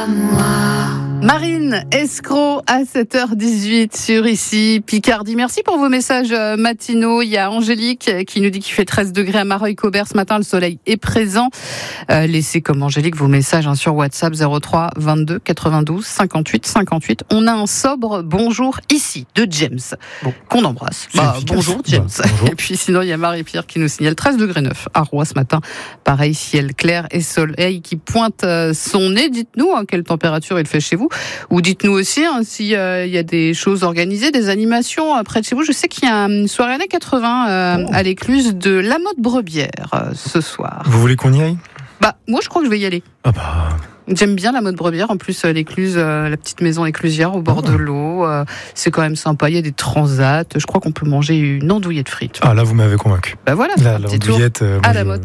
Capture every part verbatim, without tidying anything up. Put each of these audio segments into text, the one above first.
moi. Marine Escroc à sept heures dix-huit sur ici Picardie. Merci pour vos messages matinaux. Il y a Angélique qui nous dit qu'il fait treize degrés à Mareuil-Cobert ce matin. Le soleil est présent. Euh, laissez comme Angélique vos messages hein, sur WhatsApp zéro trois vingt-deux quatre-vingt-douze cinquante-huit cinquante-huit. On a un sobre bonjour ici de James bon. qu'on embrasse. Bah, bonjour James. Bah, bonjour. Et puis sinon il y a Marie-Pierre qui nous signale treize degrés neuf à Rouen ce matin. Pareil, ciel clair et soleil qui pointe son nez. Dites-nous hein, quelle température il fait chez vous. Ou dites-nous aussi hein, s'il euh, y a des choses organisées, des animations euh, près de chez vous. Je sais qu'il y a une soirée années quatre-vingts euh, oh. à l'écluse de La Motte Brebière euh, ce soir. Vous voulez qu'on y aille ? Bah moi je crois que je vais y aller. Ah bah... J'aime bien La Motte Brebière. En plus euh, l'écluse, euh, la petite maison éclusière au bord oh. de l'eau, euh, c'est quand même sympa. Il y a des transats. Je crois qu'on peut manger une andouillette frite. Ah là vous m'avez convaincu. Bah voilà. Là, l'andouillette euh, à je... La Motte.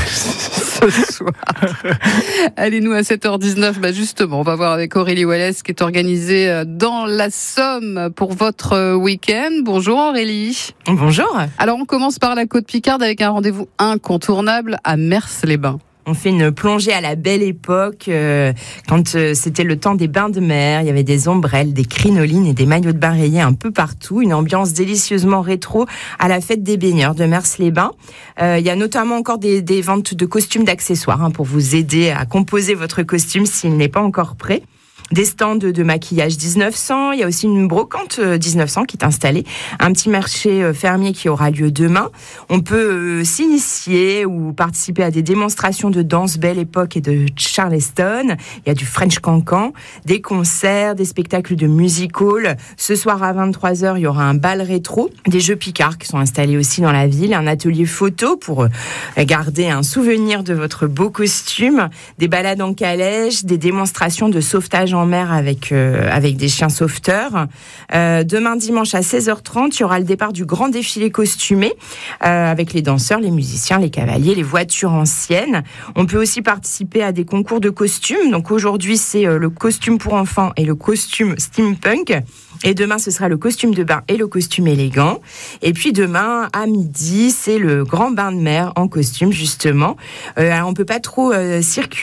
Ce soir. Allez, nous à sept heures dix-neuf, bah justement, on va voir avec Aurélie Wallace qui est organisée dans la Somme pour votre week-end. Bonjour Aurélie. Bonjour. Alors on commence par la Côte Picarde avec un rendez-vous incontournable à Mers-les-Bains. On fait une plongée à la belle époque, euh, quand euh, c'était le temps des bains de mer. Il y avait des ombrelles, des crinolines et des maillots de bain rayés un peu partout. Une ambiance délicieusement rétro à la fête des baigneurs de Mers-les-Bains. Euh, il y a notamment encore des, des ventes de costumes d'accessoires hein, pour vous aider à composer votre costume s'il n'est pas encore prêt. Des stands de maquillage dix-neuf cents, il y a aussi une brocante dix-neuf cents qui est installée, un petit marché fermier qui aura lieu demain. On peut s'initier ou participer à des démonstrations de danse Belle Époque et de Charleston. Il y a du French Cancan, des concerts, des spectacles de music hall. Ce soir à vingt-trois heures, il y aura un bal rétro, des jeux Picard qui sont installés aussi dans la ville, un atelier photo pour garder un souvenir de votre beau costume, des balades en calèche, des démonstrations de sauvetage en en mer avec euh, avec des chiens sauveteurs. Euh, demain dimanche à seize heures trente, il y aura le départ du grand défilé costumé euh, avec les danseurs, les musiciens, les cavaliers, les voitures anciennes. On peut aussi participer à des concours de costumes. Donc aujourd'hui, c'est euh, le costume pour enfants et le costume steampunk. Et demain, ce sera le costume de bain et le costume élégant. Et puis demain, à midi, c'est le grand bain de mer en costume, justement. Euh, alors, on peut pas trop euh, circuler